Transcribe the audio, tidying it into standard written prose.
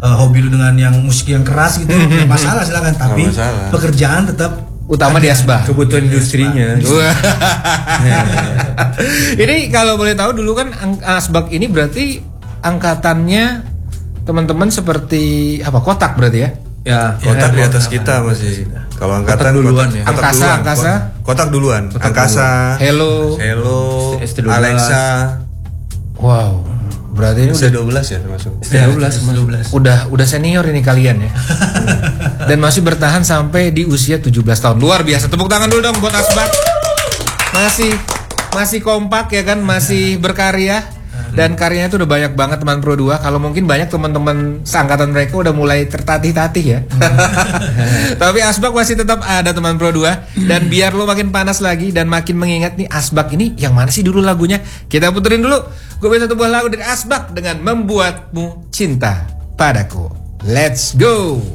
hobi lu dengan yang musik yang keras gitu, nggak masalah silakan. Tapi pekerjaan tetap utama di Asbak. Kebutuhan industrinya. Ini kalau boleh tahu dulu kan Asbak ini berarti angkatannya teman-teman seperti apa? Kotak berarti ya? Ya, Kotak di atas kita masih. Kalau angkatan duluan ya. Angkasa. Kotak duluan. Angkasa. Hello. Alexa. Wow. Berarti ini udah 12 ya termasuk. 12. Udah senior ini kalian ya. Dan masih bertahan sampai di usia 17 tahun. Luar biasa. Tepuk tangan dulu dong buat Asbak. Masih kompak ya kan, masih berkarya. Dan karyanya itu udah banyak banget teman Pro 2. Kalau mungkin banyak teman-teman seangkatan mereka udah mulai tertatih-tatih ya. Tapi Asbak masih tetap ada teman Pro 2. Dan biar lo makin panas lagi dan makin mengingat nih Asbak ini yang mana sih dulu lagunya, kita puterin dulu. Gue punya satu buah lagu dari Asbak dengan Membuatmu Cinta Padaku. Let's go.